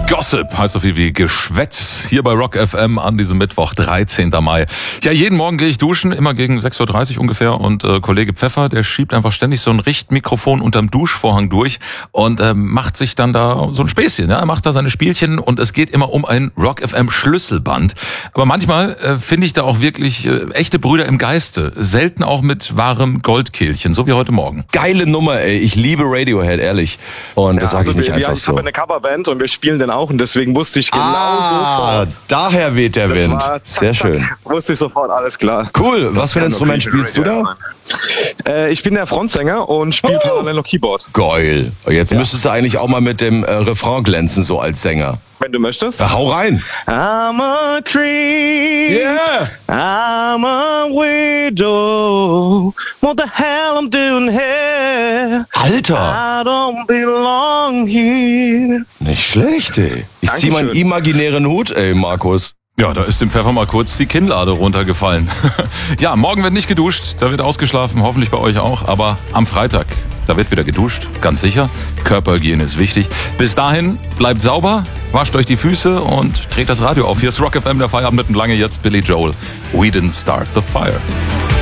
Gossip heißt so viel wie Geschwätz hier bei Rock FM an diesem Mittwoch, 13. Mai. Ja, jeden Morgen gehe ich duschen, immer gegen 6.30 Uhr ungefähr und Kollege Pfeffer, der schiebt einfach ständig so ein Richtmikrofon unterm Duschvorhang durch und macht sich dann da so ein Späßchen. Ja? Er macht da seine Spielchen und es geht immer um ein Rock FM Schlüsselband. Aber manchmal finde ich da auch wirklich echte Brüder im Geiste. Selten auch mit wahrem Goldkehlchen, so wie heute Morgen. Geile Nummer, ey. Ich liebe Radiohead, ehrlich. Und das sage ich nicht einfach so. Ich habe eine Coverband und wir spielen den auch und deswegen wusste ich genau sofort. Daher weht der Wind. Sehr schön. Wusste ich sofort, alles klar. Cool. Was für ein Instrument spielst du da? Ich bin der Frontsänger und spiele parallel noch Keyboard. Geil. Jetzt müsstest du eigentlich auch mal mit dem Refrain glänzen, so als Sänger. Wenn du möchtest. Hau rein. I'm a tree. Yeah. I'm a widow. What the hell I'm doing here? Alter. I don't belong here. Nicht schlecht, ey. Ich zieh meinen imaginären Hut, ey, Markus. Ja, da ist dem Pfeffer mal kurz die Kinnlade runtergefallen. Ja, morgen wird nicht geduscht, da wird ausgeschlafen, hoffentlich bei euch auch. Aber am Freitag, da wird wieder geduscht, ganz sicher. Körperhygiene ist wichtig. Bis dahin, bleibt sauber, wascht euch die Füße und dreht das Radio auf. Hier ist Rock FM, der Feierabend mit dem Lange, jetzt Billy Joel. We didn't start the fire.